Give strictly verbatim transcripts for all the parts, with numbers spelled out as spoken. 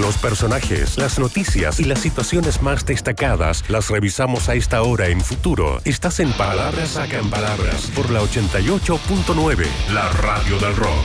Los personajes, las noticias y las situaciones más destacadas las revisamos a esta hora en Futuro. Estás en Palabras Sacan Palabras por la ochenta y ocho punto nueve, la radio del rock.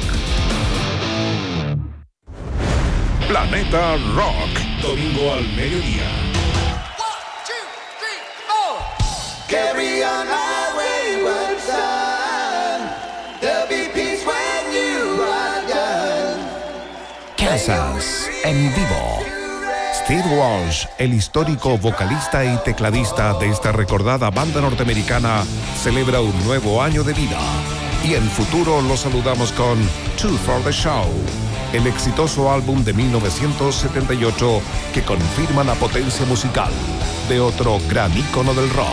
Planeta Rock, domingo al mediodía. One, two, three, four. Carry on my wayward son. There'll be peace when you are done. Kansas, en vivo. Steve Walsh, el histórico vocalista y tecladista de esta recordada banda norteamericana, celebra un nuevo año de vida. Y en Futuro lo saludamos con Two for the Show, el exitoso álbum de mil novecientos setenta y ocho que confirma la potencia musical de otro gran ícono del rock.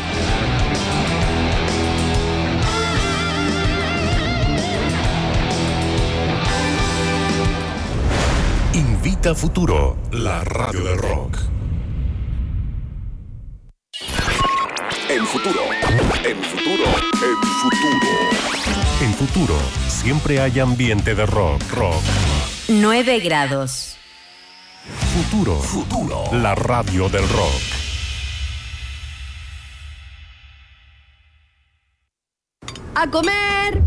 Invita Futuro, la radio del rock. En Futuro, en Futuro, en Futuro. En Futuro, siempre hay ambiente de rock, rock. nueve grados. Futuro, Futuro, la radio del rock. ¡A comer!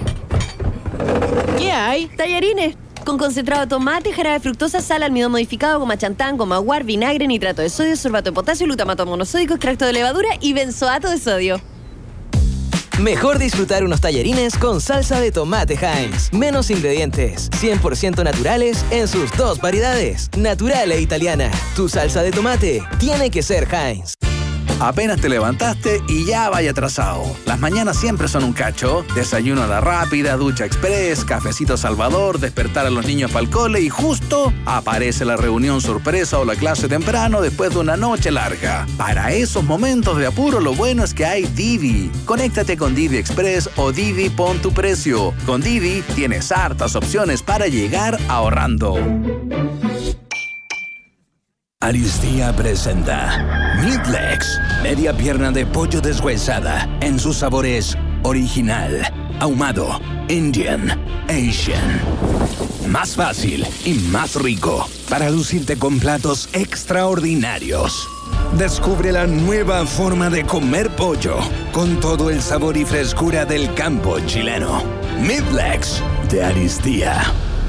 ¿Qué hay? Tallarines. Con concentrado de tomate, jarabe de fructosa, sal, almidón modificado, goma chantán, goma guar, vinagre, nitrato de sodio, sorbato de potasio, glutamato monosódico, extracto de levadura y benzoato de sodio. Mejor disfrutar unos tallarines con salsa de tomate Heinz. Menos ingredientes, cien por ciento naturales en sus dos variedades, natural e italiana. Tu salsa de tomate tiene que ser Heinz. Apenas te levantaste y ya vaya atrasado. Las mañanas siempre son un cacho. Desayuno a la rápida, ducha express, cafecito Salvador, despertar a los niños para el cole y justo aparece la reunión sorpresa o la clase temprano después de una noche larga. Para esos momentos de apuro lo bueno es que hay Didi. Conéctate con Didi Express o Didi Pon tu Precio. Con Didi tienes hartas opciones para llegar ahorrando. Aristía presenta Midlegs, media pierna de pollo deshuesada en sus sabores original, ahumado, Indian, Asian. Más fácil y más rico para lucirte con platos extraordinarios. Descubre la nueva forma de comer pollo con todo el sabor y frescura del campo chileno. Midlegs de Aristía.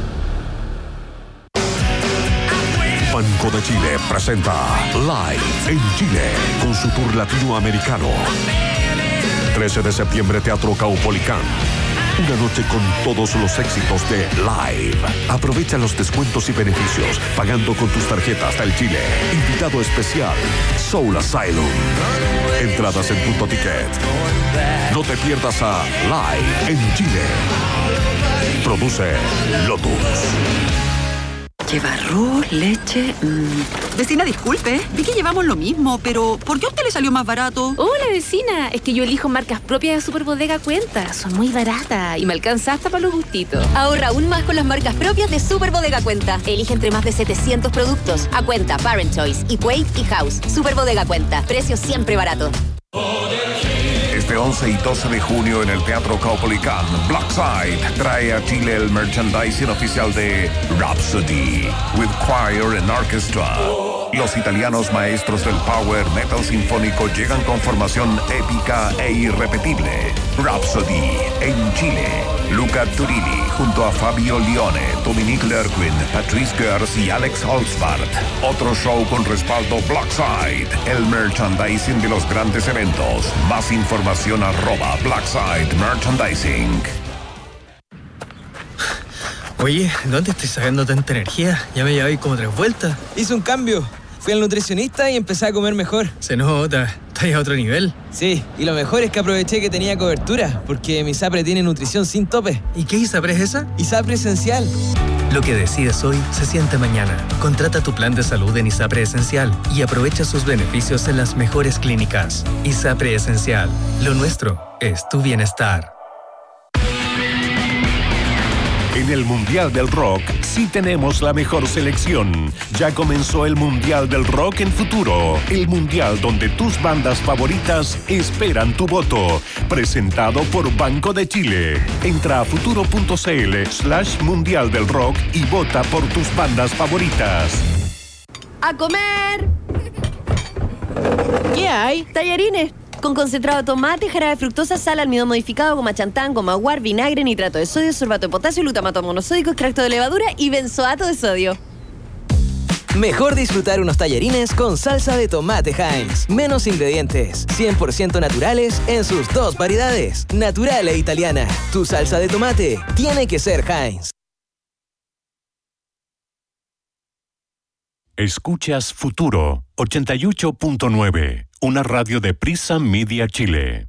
Banco de Chile presenta Live en Chile con su tour latinoamericano. trece de septiembre, Teatro Caupolicán. Una noche con todos los éxitos de Live. Aprovecha los descuentos y beneficios pagando con tus tarjetas del Chile. Invitado especial, Soul Asylum. Entradas en Punto Ticket. No te pierdas a Live en Chile. Produce Lotus. Lleva arroz, leche... Mmm. Vecina, disculpe, vi que llevamos lo mismo, pero ¿por qué a usted le salió más barato? Hola, vecina, es que yo elijo marcas propias de Superbodega Cuenta. Son muy baratas y me alcanza hasta para los gustitos. Ahorra aún más con las marcas propias de Superbodega Cuenta. Elige entre más de setecientos productos. A Cuenta, Parent Choice, Equate y House. Superbodega Cuenta, precio siempre barato. Este once y doce de junio en el Teatro Caupolicán, Blackside trae a Chile el merchandising oficial de Rhapsody, with choir and orchestra. Los italianos maestros del power metal sinfónico llegan con formación épica e irrepetible. Rhapsody en Chile. Luca Turini junto a Fabio Lione, Dominique Lerquin, Patrice Gers y Alex Holzbart. Otro show con respaldo Blackside, el merchandising de los grandes eventos. Más información arroba Blackside Merchandising. Oye, ¿dónde estás sacando tanta energía? Ya me llevé como tres vueltas. Hice un cambio. Fui al nutricionista y empecé a comer mejor. Se nota, estás a otro nivel. Sí, y lo mejor es que aproveché que tenía cobertura, porque mi ISAPRE tiene nutrición sin tope. ¿Y qué ISAPRE es esa? ISAPRE Esencial. Lo que decides hoy se siente mañana. Contrata tu plan de salud en ISAPRE Esencial y aprovecha sus beneficios en las mejores clínicas. ISAPRE Esencial. Lo nuestro es tu bienestar. En el Mundial del Rock sí tenemos la mejor selección. Ya comenzó el Mundial del Rock en Futuro, el mundial donde tus bandas favoritas esperan tu voto. Presentado por Banco de Chile. Entra a futuro.cl slash Mundial del Rock y vota por tus bandas favoritas. ¡A comer! ¿Qué hay? Tallarines. Con concentrado de tomate, jarabe de fructosa, sal, almidón modificado, goma chantán, goma guar, vinagre, nitrato de sodio, sorbato de potasio, glutamato monosódico, extracto de levadura y benzoato de sodio. Mejor disfrutar unos tallarines con salsa de tomate Heinz. Menos ingredientes, cien por ciento naturales en sus dos variedades, natural e italiana. Tu salsa de tomate tiene que ser Heinz. Escuchas Futuro ochenta y ocho punto nueve, una radio de Prisa Media Chile.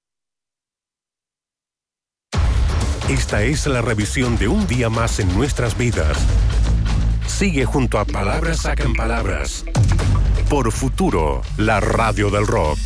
Esta es la revisión de un día más en nuestras vidas. Sigue junto a Palabras Sacan Palabras por Futuro, la radio del rock.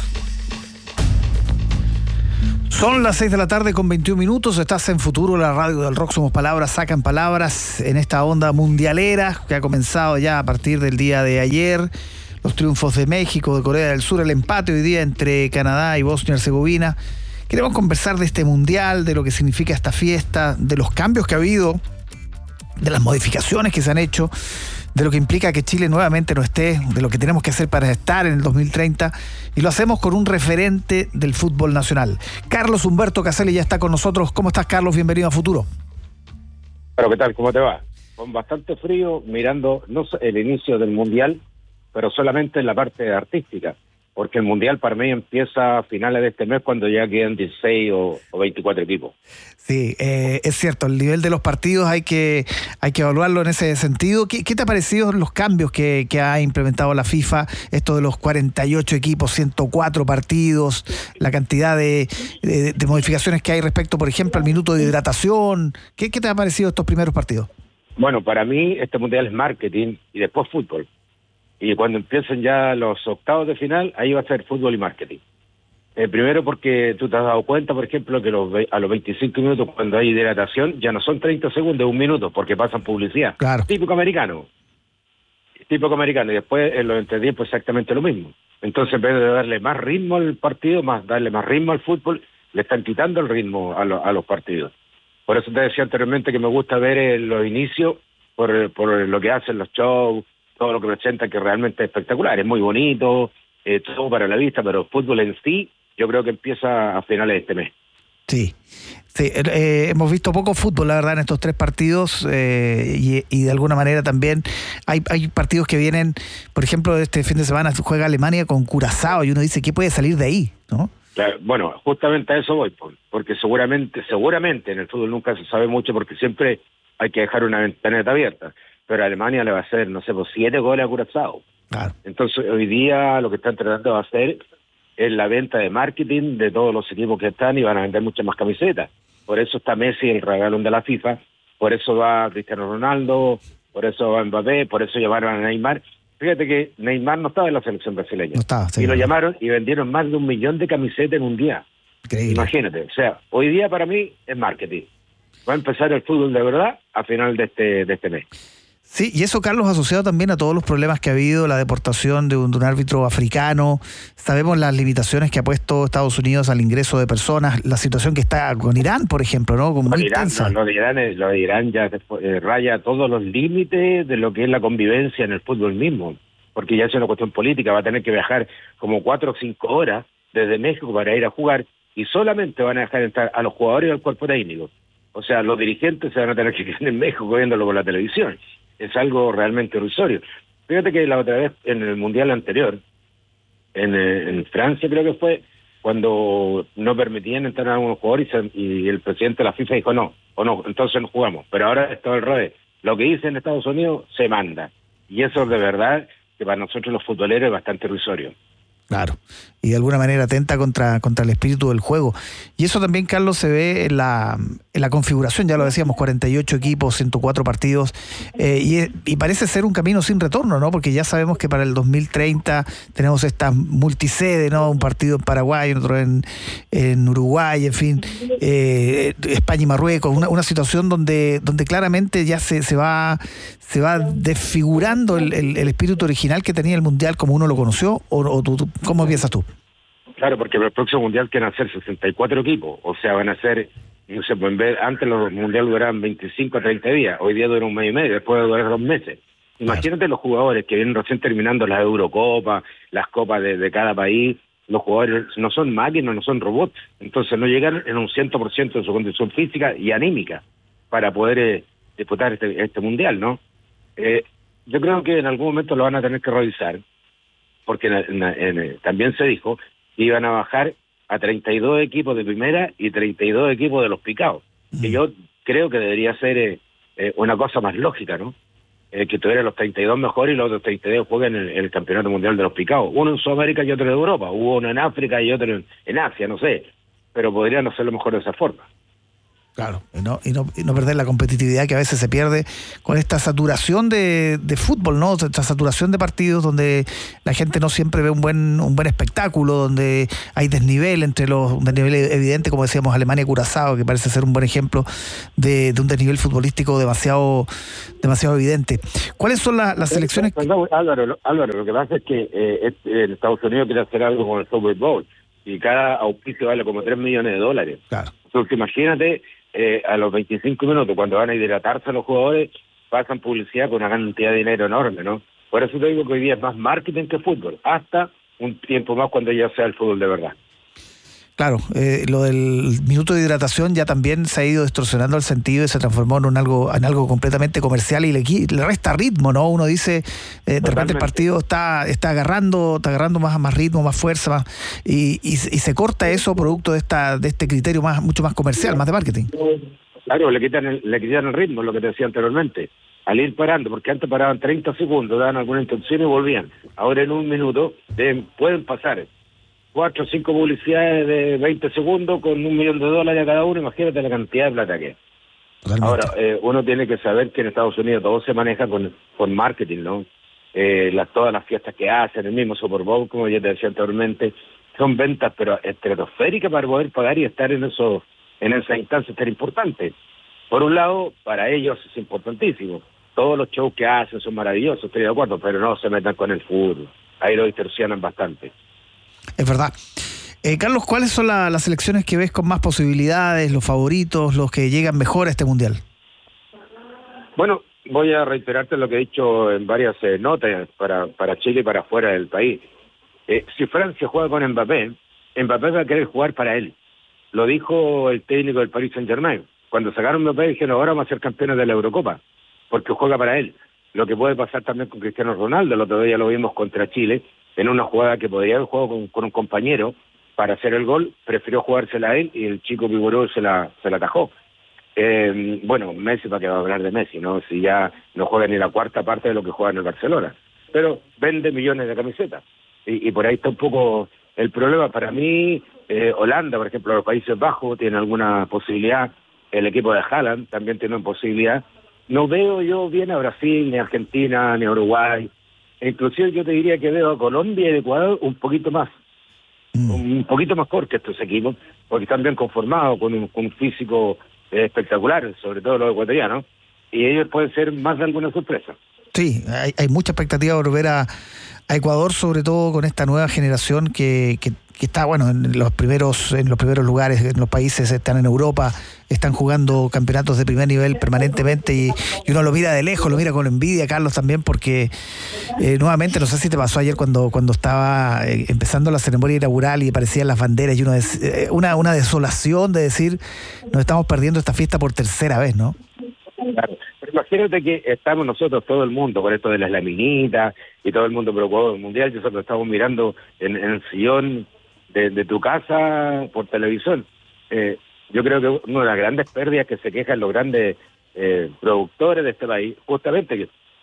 Son las seis de la tarde con veintiún minutos, estás en Futuro, la radio del rock, somos Palabras Sacan Palabras, en esta onda mundialera que ha comenzado ya a partir del día de ayer, los triunfos de México, de Corea del Sur, el empate hoy día entre Canadá y Bosnia y Herzegovina. Queremos conversar de este mundial, de lo que significa esta fiesta, de los cambios que ha habido, de las modificaciones que se han hecho, de lo que implica que Chile nuevamente no esté, de lo que tenemos que hacer para estar en el dos mil treinta, y lo hacemos con un referente del fútbol nacional. Carlos Humberto Caselli ya está con nosotros. ¿Cómo estás, Carlos? Bienvenido a Futuro. Pero ¿qué tal? ¿Cómo te va? Con bastante frío, mirando no el inicio del Mundial, pero solamente en la parte artística, porque el Mundial para mí empieza a finales de este mes cuando ya quedan dieciséis o, o veinticuatro equipos. Sí, eh, es cierto, el nivel de los partidos hay que hay que evaluarlo en ese sentido. ¿Qué, qué te ha parecido los cambios que, que ha implementado la FIFA? Esto de los cuarenta y ocho equipos, ciento cuatro partidos, la cantidad de, de, de modificaciones que hay respecto, por ejemplo, al minuto de hidratación. ¿Qué, qué te ha parecido estos primeros partidos? Bueno, para mí este Mundial es marketing y después fútbol. Y cuando empiecen ya los octavos de final, ahí va a ser fútbol y marketing. Eh, primero porque tú te has dado cuenta, por ejemplo, que los, a los veinticinco minutos cuando hay hidratación ya no son treinta segundos, es un minuto, porque pasan publicidad. Claro. Típico americano. Típico americano. Y después en los entretiempos exactamente lo mismo. Entonces en vez de darle más ritmo al partido, más darle más ritmo al fútbol, le están quitando el ritmo a, lo, a los partidos. Por eso te decía anteriormente que me gusta ver eh, los inicios por, por lo que hacen los shows, todo lo que presenta, que realmente es espectacular, es muy bonito, eh, todo para la vista, pero el fútbol en sí, yo creo que empieza a finales de este mes. Sí, sí eh, hemos visto poco fútbol, la verdad, en estos tres partidos, eh, y, y de alguna manera también hay, hay partidos que vienen, por ejemplo, este fin de semana juega Alemania con Curazao, y uno dice, ¿qué puede salir de ahí? ¿No? Claro, bueno, justamente a eso voy, porque seguramente, seguramente en el fútbol nunca se sabe mucho, porque siempre hay que dejar una ventaneta abierta. Pero Alemania le va a hacer, no sé, pues siete goles a Curazao. Claro. Entonces, hoy día lo que están tratando de hacer es la venta de marketing de todos los equipos que están y van a vender muchas más camisetas. Por eso está Messi, el regalón de la FIFA, por eso va Cristiano Ronaldo, por eso va Mbappé, por eso llamaron a Neymar. Fíjate que Neymar no estaba en la selección brasileña. No estaba, sí, y lo no. llamaron y vendieron más de un millón de camisetas en un día. Increíble. Imagínate, o sea, hoy día para mí es marketing. Va a empezar el fútbol de verdad a final de este, de este mes. Sí, y eso, Carlos, asociado también a todos los problemas que ha habido, la deportación de un, de un árbitro africano, sabemos las limitaciones que ha puesto Estados Unidos al ingreso de personas, la situación que está con Irán, por ejemplo, ¿no? Con muy Irán, tensa. no, lo de Irán, es- lo de Irán ya eh, raya todos los límites de lo que es la convivencia en el fútbol mismo, porque ya es una cuestión política, va a tener que viajar como cuatro o cinco horas desde México para ir a jugar y solamente van a dejar entrar a los jugadores y al cuerpo técnico. O sea, los dirigentes se van a tener que quedar en México viéndolo por la televisión. Es algo realmente irrisorio. Fíjate que la otra vez, en el Mundial anterior, en, eh, en Francia creo que fue, cuando no permitían entrar a algunos jugadores y, se- y el presidente de la FIFA dijo no, o no, entonces no jugamos. Pero ahora es todo al revés. Lo que dice en Estados Unidos se manda. Y eso de verdad, que para nosotros los futboleros es bastante irrisorio. Claro, y de alguna manera atenta contra, contra el espíritu del juego. Y eso también, Carlos, se ve en la, en la configuración, ya lo decíamos, cuarenta y ocho equipos, ciento cuatro partidos, eh, y, y parece ser un camino sin retorno, ¿no? Porque ya sabemos que para el dos mil treinta tenemos esta multisede, ¿no? Un partido en Paraguay, otro en, en Uruguay, en fin, eh, España y Marruecos, una, una situación donde, donde claramente ya se, se va se va desfigurando el, el, el espíritu original que tenía el Mundial como uno lo conoció, o, o tú, tú, ¿cómo piensas tú? Claro, porque el próximo Mundial quieren hacer sesenta y cuatro equipos, o sea, van a ser, no se pueden ver, antes los Mundiales duraban veinticinco a treinta días, hoy día dura un mes y medio, después de durar dos meses. Imagínate claro. Los jugadores que vienen recién terminando las Eurocopas, las copas de, de cada país, los jugadores no son máquinas, no son robots, entonces no llegan en un cien por ciento de su condición física y anímica para poder eh, disputar este, este Mundial, ¿no? Eh, yo creo que en algún momento lo van a tener que revisar, porque en, en, en, también se dijo que iban a bajar a treinta y dos equipos de primera y treinta y dos equipos de los picados, mm. que yo creo que debería ser eh, eh, una cosa más lógica, ¿no? Eh, que tuvieran los treinta y dos mejores y los otros treinta y dos jueguen en el, en el Campeonato Mundial de los Picados. Uno en Sudamérica y otro en Europa, hubo uno en África y otro en, en Asia, no sé, pero podrían hacerlo mejor de esa forma. Claro, y no, y no, y no perder la competitividad que a veces se pierde con esta saturación de, de fútbol, ¿no? Esta saturación de partidos donde la gente no siempre ve un buen un buen espectáculo, donde hay desnivel entre los, un desnivel evidente, como decíamos, Alemania y Curazao, que parece ser un buen ejemplo de, de un desnivel futbolístico demasiado demasiado evidente. ¿Cuáles son la, las selecciones? Que... Álvaro, Álvaro, lo que pasa es que eh, en Estados Unidos quiere hacer algo con el Super Bowl y cada auspicio vale como tres millones de dólares. Claro. Entonces imagínate, Eh, a los veinticinco minutos, cuando van a hidratarse los jugadores, pasan publicidad con una cantidad de dinero enorme, ¿no? Por eso te digo que hoy día es más marketing que fútbol, hasta un tiempo más cuando ya sea el fútbol de verdad. Claro, eh, lo del minuto de hidratación ya también se ha ido distorsionando el sentido y se transformó en un algo en algo completamente comercial y le, le resta ritmo, ¿no? Uno dice, eh, de repente el partido está está agarrando está agarrando más más ritmo, más fuerza, más, y, y, y se corta eso producto de esta de este criterio más mucho más comercial, más de marketing. Claro, le quitan el, le quitan el ritmo, lo que te decía anteriormente, al ir parando, porque antes paraban treinta segundos, daban alguna intención y volvían. Ahora en un minuto deben, pueden pasar cuatro o cinco publicidades de veinte segundos con un millón de dólares a cada uno, imagínate la cantidad de plata que es. Totalmente. Ahora, eh, uno tiene que saber que en Estados Unidos todo se maneja con, con marketing, ¿no? Eh, las, todas las fiestas que hacen, el mismo Super Bowl, como ya te decía anteriormente, son ventas pero estratosféricas para poder pagar y estar en eso, en esa instancia tan importante. Por un lado, para ellos es importantísimo. Todos los shows que hacen son maravillosos, estoy de acuerdo, pero no se metan con el fútbol. Ahí lo distorsionan bastante. Es verdad. Eh, Carlos, ¿cuáles son la, las selecciones que ves con más posibilidades, los favoritos, los que llegan mejor a este Mundial? Bueno, voy a reiterarte lo que he dicho en varias eh, notas para, para Chile y para fuera del país. Eh, si Francia juega con Mbappé, Mbappé va a querer jugar para él. Lo dijo el técnico del Paris Saint-Germain. Cuando sacaron Mbappé dijeron, ahora vamos a ser campeones de la Eurocopa, porque juega para él. Lo que puede pasar también con Cristiano Ronaldo, el otro día lo vimos contra Chile, en una jugada que podría haber jugado con, con un compañero para hacer el gol, prefirió jugársela a él y el chico Piboró se la, se la atajó. Eh, bueno, Messi, ¿para qué va a hablar de Messi, no? Si ya no juega ni la cuarta parte de lo que juega en el Barcelona. Pero vende millones de camisetas. Y, y por ahí está un poco el problema. Para mí, eh, Holanda, por ejemplo, los Países Bajos tienen alguna posibilidad. El equipo de Haaland también tiene una posibilidad. No veo yo bien a Brasil, ni a Argentina, ni a Uruguay. Inclusive yo te diría que veo a Colombia y Ecuador un poquito más, mm. un poquito mejor que estos equipos, porque están bien conformados, con un, con un físico eh, espectacular, sobre todo los ecuatorianos, y ellos pueden ser más de alguna sorpresa. Sí, hay, hay mucha expectativa por ver a, a Ecuador, sobre todo con esta nueva generación que, que, que está, bueno, en los primeros en los primeros lugares, en los países, están en Europa, están jugando campeonatos de primer nivel permanentemente y, y uno lo mira de lejos, lo mira con envidia, Carlos, también, porque eh, nuevamente, no sé si te pasó ayer cuando cuando estaba eh, empezando la ceremonia inaugural y aparecían las banderas y uno des, eh, una, una desolación de decir, nos estamos perdiendo esta fiesta por tercera vez, ¿no? Claro. Pero imagínate que estamos nosotros, todo el mundo, con esto de las laminitas y todo el mundo preocupado del Mundial, nosotros estamos mirando en, en el sillón de, de tu casa por televisión. Eh, yo creo que una de las grandes pérdidas que se quejan los grandes eh, productores de este país, justamente que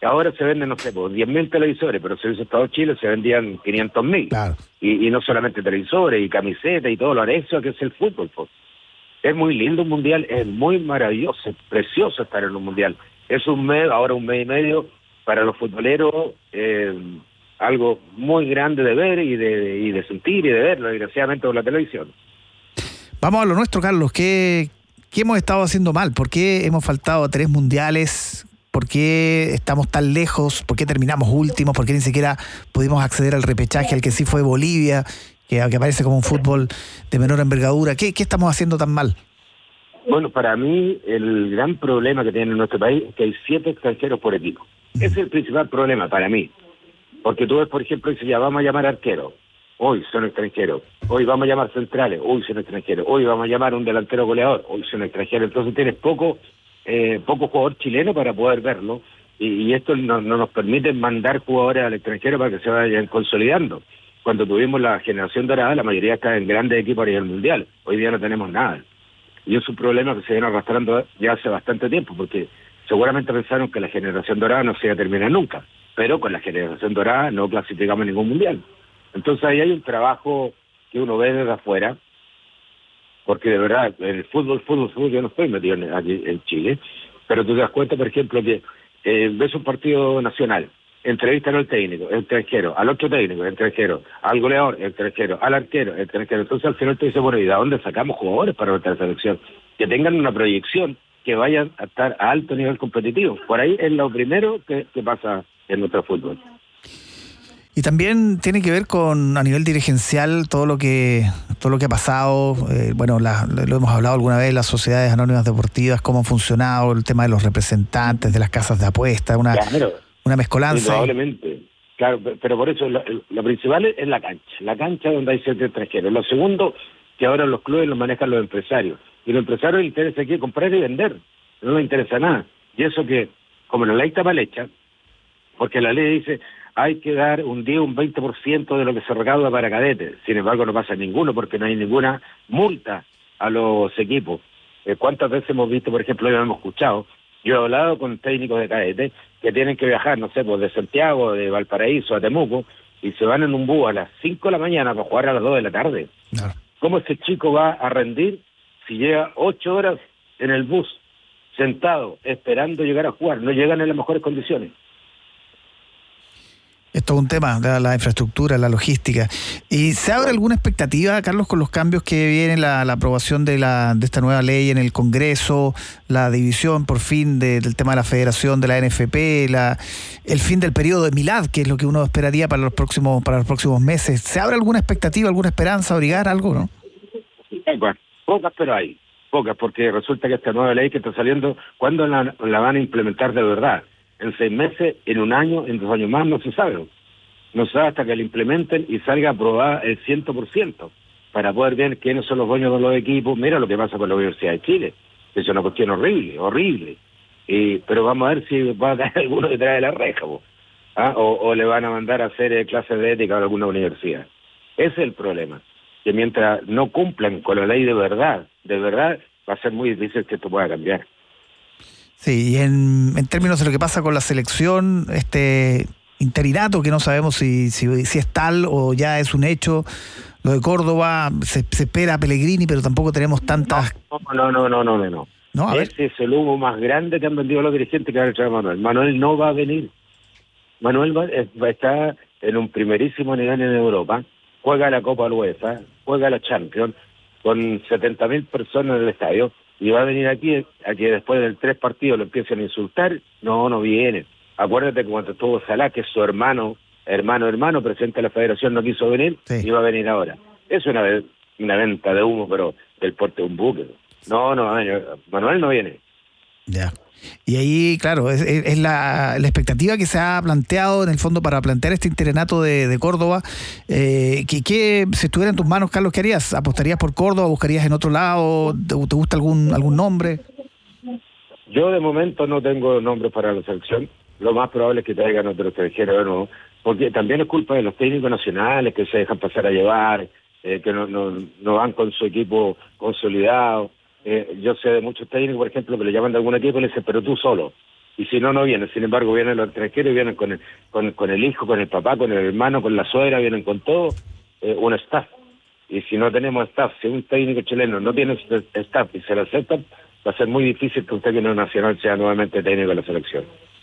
ahora se venden, no sé, pues, diez mil televisores, pero si hubiese estado Chile se vendían quinientos mil. Claro. Y, y no solamente televisores y camisetas y todo lo anexo que es el fútbol. Pues. Es muy lindo un mundial, es muy maravilloso, es precioso estar en un mundial. Es un mes, ahora un mes y medio, para los futboleros, eh, algo muy grande de ver y de, y de sentir y de verlo, desgraciadamente, por la televisión. Vamos a lo nuestro, Carlos. ¿Qué, qué hemos estado haciendo mal? ¿Por qué hemos faltado a tres mundiales? ¿Por qué estamos tan lejos? ¿Por qué terminamos últimos? ¿Por qué ni siquiera pudimos acceder al repechaje, al que sí fue Bolivia, que, que aparece como un fútbol de menor envergadura? ¿Qué, qué estamos haciendo tan mal? Bueno, para mí el gran problema que tiene nuestro país es que hay siete extranjeros por equipo. Ese es el principal problema para mí. Porque tú ves, por ejemplo, dice, ya vamos a llamar arqueros. Hoy son extranjeros. Hoy vamos a llamar centrales. Hoy son extranjeros. Hoy vamos a llamar un delantero goleador. Hoy son extranjeros. Entonces tienes poco... Eh, poco jugador chileno para poder verlo y, y esto no, no nos permite mandar jugadores al extranjero para que se vayan consolidando. Cuando tuvimos la generación dorada, la mayoría está en grandes equipos a nivel mundial. Hoy día no tenemos nada. Y es un problema que se viene arrastrando ya hace bastante tiempo, porque seguramente pensaron que la generación dorada no se iba a terminar nunca, pero con la generación dorada no clasificamos ningún mundial. Entonces ahí hay un trabajo que uno ve desde afuera, porque de verdad, en el fútbol, fútbol, fútbol, yo no estoy metido en, aquí en Chile, pero tú te das cuenta, por ejemplo, que eh, ves un partido nacional, entrevistan al técnico, el extranjero, al otro técnico, el extranjero, al goleador, el extranjero, al arquero, el extranjero. Entonces al final te dice, bueno, ¿y de dónde sacamos jugadores para nuestra selección? Que tengan una proyección, que vayan a estar a alto nivel competitivo. Por ahí es lo primero que, que pasa en nuestro fútbol. Y también tiene que ver con, a nivel dirigencial, todo lo que todo lo que ha pasado. Eh, bueno, la, lo hemos hablado alguna vez, las sociedades anónimas deportivas, cómo han funcionado, el tema de los representantes, de las casas de apuestas, una, claro, una mezcolanza. Probablemente. Claro, pero por eso lo, lo principal es la cancha. La cancha donde hay siete extranjeros. Lo segundo, que ahora los clubes los manejan los empresarios. Y los empresarios les interesa aquí comprar y vender. No les interesa nada. Y eso que, como la ley está mal hecha, porque la ley dice... hay que dar un diez, un veinte por ciento de lo que se recauda para cadetes. Sin embargo, no pasa ninguno porque no hay ninguna multa a los equipos. Eh, ¿Cuántas veces hemos visto, por ejemplo, lo hemos escuchado? Yo he hablado con técnicos de cadetes que tienen que viajar, no sé, pues de Santiago, de Valparaíso a Temuco, y se van en un bus a las cinco de la mañana para jugar a las dos de la tarde. Claro. ¿Cómo ese chico va a rendir si llega ocho horas en el bus, sentado, esperando llegar a jugar? No llegan en las mejores condiciones. Esto es un tema, la, la infraestructura, la logística. ¿Y se abre alguna expectativa, Carlos, con los cambios que vienen, la, la aprobación de, la, de esta nueva ley en el Congreso, la división por fin de, del tema de la federación, de la N F P, la, el fin del periodo de Milad, que es lo que uno esperaría para los próximos para los próximos meses? ¿Se abre alguna expectativa, alguna esperanza, abrigar algo, no? Bueno, pocas, pero hay. Pocas, porque resulta que esta nueva ley que está saliendo, ¿cuándo la, la van a implementar de verdad? En seis meses, en un año, en dos años más, no se sabe. No se sabe hasta que la implementen y salga aprobada el cien por ciento para poder ver quiénes son los dueños de los equipos. Mira lo que pasa con la Universidad de Chile. Es una cuestión horrible, horrible. Y, pero vamos a ver si va a caer alguno detrás de la reja, ¿ah? o, o le van a mandar a hacer eh, clases de ética a alguna universidad. Ese es el problema. Que mientras no cumplan con la ley de verdad, de verdad, va a ser muy difícil que esto pueda cambiar. Sí, y en, en términos de lo que pasa con la selección, este interinato, que no sabemos si, si, si es tal o ya es un hecho, lo de Córdoba, se, se espera a Pellegrini, pero tampoco tenemos tantas... No, no, no, no, no, no. no a Ese ver. es el humo más grande que han vendido los dirigentes que ha hecho Manuel. Manuel no va a venir. Manuel va, va a estar en un primerísimo nivel en Europa, juega la Copa UEFA, juega la Champions, con setenta mil personas en el estadio, y va a venir aquí a que después del tres partidos lo empiecen a insultar. No, no viene. Acuérdate que cuando estuvo Salah, que es su hermano, hermano, hermano, presidente de la federación, no quiso venir, sí. Y va a venir ahora. Es una, una venta de humo, pero del porte de un buque. No, no, Manuel no viene. Ya. Y ahí, claro, es, es la, la expectativa que se ha planteado en el fondo para plantear este interinato de, de Córdoba. Eh, que, que si estuviera en tus manos, Carlos, ¿qué harías? ¿Apostarías por Córdoba? ¿Buscarías en otro lado? ¿Te, te gusta algún algún nombre? Yo de momento no tengo nombres para la selección. Lo más probable es que traigan otro extranjero de nuevo, porque también es culpa de los técnicos nacionales que se dejan pasar a llevar, eh, que no, no, no van con su equipo consolidado. Eh, yo sé de muchos técnicos, por ejemplo, que le llaman de algún equipo y le dicen, pero tú solo. Y si no, no vienen. Sin embargo, vienen los extranjeros, vienen con el, con, con el hijo, con el papá, con el hermano, con la suegra, vienen con todo, eh, un staff. Y si no tenemos staff, si un técnico chileno no tiene staff y se lo aceptan, va a ser muy difícil que un técnico nacional sea nuevamente técnico de la selección.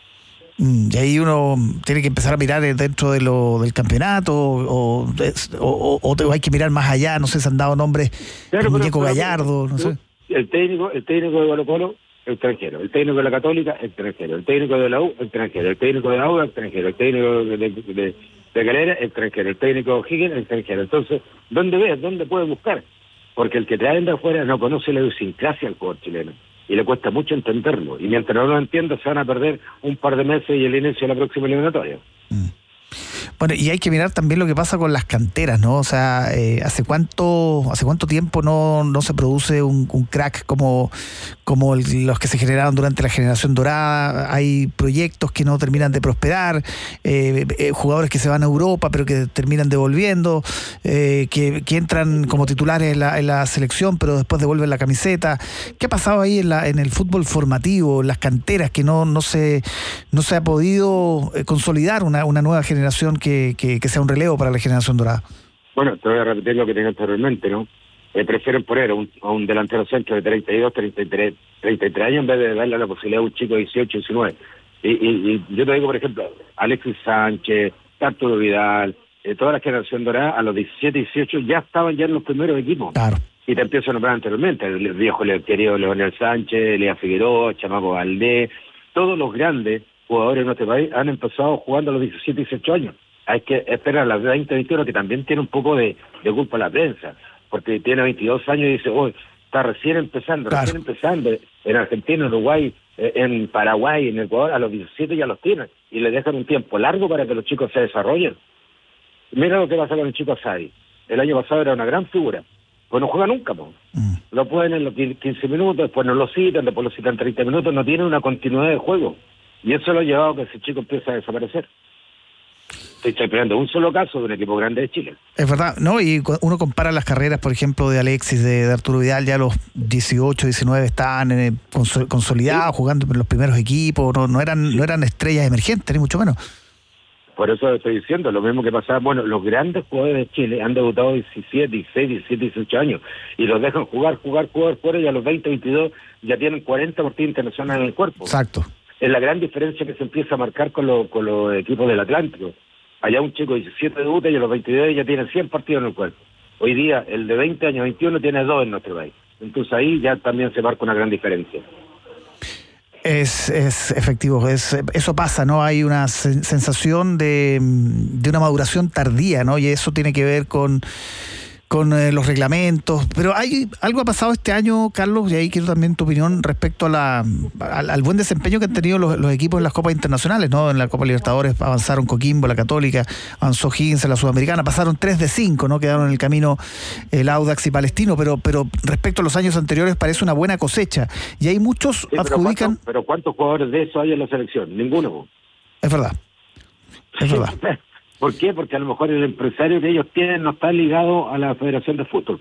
Y ahí uno tiene que empezar a mirar dentro de lo del campeonato o, o, o, o hay que mirar más allá. No sé si han dado nombres, claro, el muñeco pero, Gallardo, no sé. El técnico, el técnico de Colo Colo, extranjero. El técnico de la Católica, extranjero. El técnico de la U, extranjero. El técnico de la U, extranjero. El técnico de, de, de, de Calera, extranjero. El técnico de Higgins, extranjero. Entonces, ¿dónde ves? ¿Dónde puedes buscar? Porque el que traen de afuera no conoce la idiosincrasia al jugador chileno. Y le cuesta mucho entenderlo. Y mientras no lo entienda, se van a perder un par de meses y el inicio de la próxima eliminatoria. Mm. Bueno, y hay que mirar también lo que pasa con las canteras, ¿no? O sea, eh, ¿hace cuánto hace cuánto tiempo no, no se produce un, un crack como, como el, los que se generaron durante la generación dorada? Hay proyectos que no terminan de prosperar, eh, eh, jugadores que se van a Europa pero que terminan devolviendo, eh, que, que entran como titulares en la, en la selección pero después devuelven la camiseta. ¿Qué ha pasado ahí en, la, en el fútbol formativo, en las canteras, que no, no, se, no se ha podido consolidar una, una nueva generación que Que, que, que sea un relevo para la generación dorada? Bueno, te voy a repetir lo que tenía anteriormente, ¿no? Eh, prefieren poner a un, a un delantero centro de treinta y dos, treinta y tres, treinta y tres años en vez de darle la posibilidad a un chico de dieciocho, diecinueve. Y, y, y yo te digo, por ejemplo, Alexis Sánchez, Arturo Vidal, eh, toda la generación dorada, a los diecisiete, dieciocho ya estaban ya en los primeros equipos. Claro. Y te empiezo a nombrar anteriormente, el viejo el querido Leonel Sánchez, Lea Figueroa, Chamaco Valdés, todos los grandes jugadores de nuestro país han empezado jugando a los diecisiete, dieciocho años. Hay que esperar a las veinte, veintiuno, que también tiene un poco de, de culpa la prensa, porque tiene veintidós años y dice, oh, está recién empezando, claro. recién empezando, en Argentina, en Uruguay, en Paraguay, en Ecuador, a los diecisiete ya los tienen, y le dejan un tiempo largo para que los chicos se desarrollen. Mira lo que pasa con el chico Asadi, el año pasado era una gran figura, pues no juega nunca, po. Mm. Lo pueden en los quince minutos, después no lo citan, después lo citan treinta minutos, no tiene una continuidad de juego, y eso lo ha llevado a que ese chico empiece a desaparecer. Estoy esperando un solo caso de un equipo grande de Chile. Es verdad, ¿no? Y uno compara las carreras, por ejemplo, de Alexis, de, de Arturo Vidal, ya los dieciocho, diecinueve estaban eh, consolidados, sí. jugando en los primeros equipos, no, no eran sí. no eran estrellas emergentes, ni mucho menos. Por eso estoy diciendo, lo mismo que pasaba, bueno, los grandes jugadores de Chile han debutado diecisiete, dieciséis, diecisiete, dieciocho años, y los dejan jugar, jugar, jugar, fuera, y a los veinte, veintidós ya tienen cuarenta partidos internacionales en el cuerpo. Exacto. Es la gran diferencia que se empieza a marcar con, lo, con los equipos del Atlántico. Allá un chico de diecisiete debuta y a los veintidós ya tiene cien partidos en el cuerpo. Hoy día el de veinte años, veintiuno tiene dos en nuestro país. Entonces ahí ya también se marca una gran diferencia. Es, es efectivo, es, eso pasa, ¿no? Hay una sensación de, de una maduración tardía, ¿no? Y eso tiene que ver con... con eh, los reglamentos, pero hay algo ha pasado este año, Carlos, y ahí quiero también tu opinión respecto a la al, al buen desempeño que han tenido los, los equipos en las Copas Internacionales, ¿no? En la Copa Libertadores avanzaron Coquimbo, la Católica, avanzó Higgins en la Sudamericana, pasaron tres de cinco, ¿no? Quedaron en el camino el Audax y Palestino, pero pero respecto a los años anteriores parece una buena cosecha, y hay muchos sí, pero adjudican... ¿cuántos, pero ¿cuántos jugadores de eso hay en la selección? Ninguno. Es verdad, es sí, verdad. ¿Por qué? Porque a lo mejor el empresario que ellos tienen no está ligado a la Federación de Fútbol.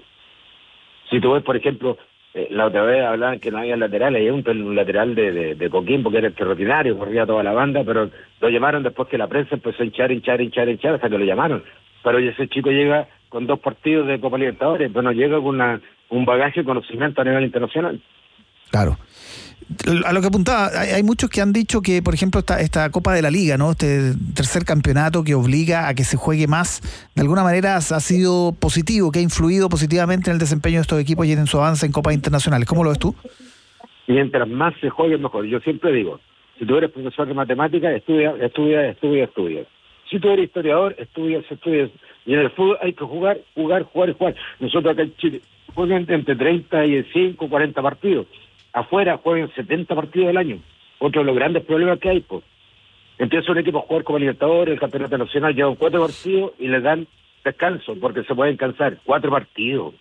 Si tú ves, por ejemplo, eh, la otra vez hablaban que no había laterales, hay un, un lateral de, de, de Coquimbo que era el terrotinario, corría toda la banda, pero lo llamaron después que la prensa empezó a hinchar, hinchar, hinchar, hinchar, hasta que lo llamaron. Pero ese chico llega con dos partidos de Copa Libertadores, pero no llega con una, un bagaje de conocimiento a nivel internacional. Claro. A lo que apuntaba, hay, hay muchos que han dicho que, por ejemplo, esta, esta Copa de la Liga, ¿no? Este tercer campeonato que obliga a que se juegue más, de alguna manera ha sido positivo, que ha influido positivamente en el desempeño de estos equipos y en su avance en Copas Internacionales. ¿Cómo lo ves tú? Mientras más se juegue, mejor. Yo siempre digo, si tú eres profesor de matemáticas, estudia, estudia, estudia, estudia. Si tú eres historiador, estudias, estudias. Y en el fútbol hay que jugar, jugar, jugar y jugar. Nosotros acá en Chile juegan entre treinta y cinco, cuarenta partidos. Afuera juegan setenta partidos al año. Otro de los grandes problemas que hay, pues. Empieza un equipo a jugar como Libertadores, el Campeonato Nacional, llevan cuatro partidos y les dan descanso, porque se pueden cansar. Cuatro partidos.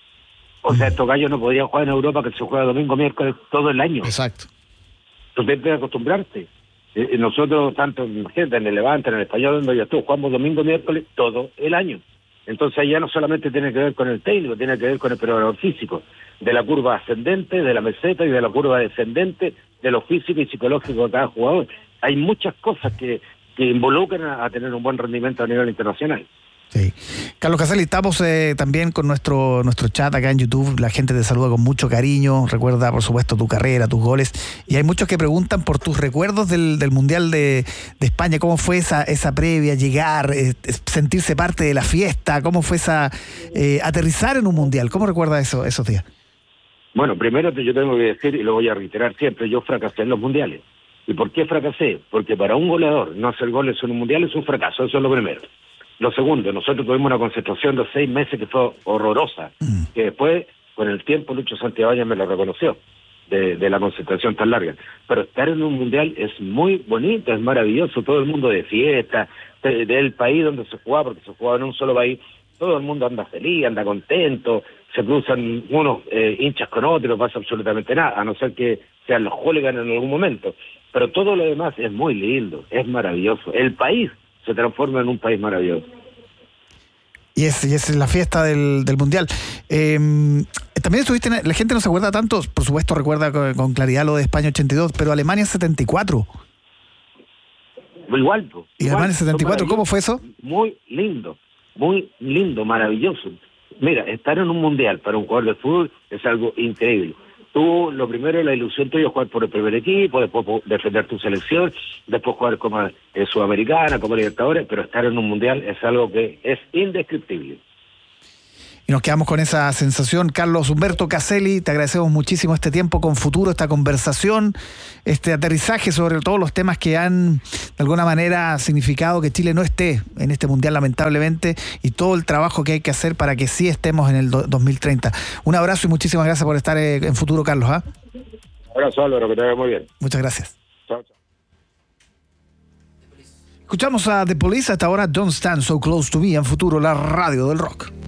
O sea, estos gallos no podrían jugar en Europa, que se juega domingo, miércoles, todo el año. Exacto. Tú tienes que acostumbrarte. Eh, nosotros, tanto, imagínate, en el Levante, en el Español, donde ya tú, jugamos domingo, miércoles, todo el año. Entonces ya no solamente tiene que ver con el técnico, tiene que ver con el preparador físico, de la curva ascendente, de la meseta y de la curva descendente, de lo físico y psicológico de cada jugador. Hay muchas cosas que, que involucran a, a tener un buen rendimiento a nivel internacional. Sí. Carlos Caselli, estamos eh, también con nuestro nuestro chat acá en YouTube. La gente te saluda con mucho cariño, recuerda por supuesto tu carrera, tus goles, y hay muchos que preguntan por tus recuerdos del, del Mundial de, de España. ¿Cómo fue esa esa previa, llegar, eh, sentirse parte de la fiesta? ¿Cómo fue esa eh, aterrizar en un Mundial? ¿Cómo recuerdas eso, esos días? Bueno, primero yo tengo que decir, y lo voy a reiterar siempre, yo fracasé en los Mundiales. ¿Y por qué fracasé? Porque para un goleador no hacer goles en un Mundial es un fracaso, eso es lo primero. Lo segundo, nosotros tuvimos una concentración de seis meses que fue horrorosa, mm. que después, con el tiempo, Lucho Santibáñez me lo reconoció, de, de la concentración tan larga. Pero estar en un Mundial es muy bonito, es maravilloso, todo el mundo de fiesta, de, del país donde se jugaba, porque se jugaba en un solo país, todo el mundo anda feliz, anda contento, se cruzan unos eh, hinchas con otros, no pasa absolutamente nada, a no ser que sean los hooligans en algún momento. Pero todo lo demás es muy lindo, es maravilloso. El país se transforma en un país maravilloso. Y es, y es la fiesta del, del Mundial. Eh, también estuviste, en, la gente no se acuerda tanto, por supuesto recuerda con, con claridad lo de España ochenta y dos, pero Alemania setenta y cuatro. Igual, pues. ¿Y igual, Alemania setenta y cuatro, cómo fue eso? Muy lindo, muy lindo, maravilloso. Mira, estar en un Mundial para un jugador de fútbol es algo increíble. Tú, lo primero, la ilusión tuya es jugar por el primer equipo, después defender tu selección, después jugar como eh, Sudamericana, como Libertadores, pero estar en un Mundial es algo que es indescriptible. Y nos quedamos con esa sensación. Carlos Humberto Caselli, te agradecemos muchísimo este tiempo con Futuro, esta conversación, este aterrizaje sobre todos los temas que han de alguna manera significado que Chile no esté en este Mundial, lamentablemente, y todo el trabajo que hay que hacer para que sí estemos en el do- dos mil treinta. Un abrazo y muchísimas gracias por estar eh, en Futuro, Carlos. ¿ah? Un abrazo, Álvaro, que te vaya muy bien. Muchas gracias. Chao, chao. Escuchamos a The Police, hasta ahora Don't Stand So Close to Me en Futuro, la radio del rock.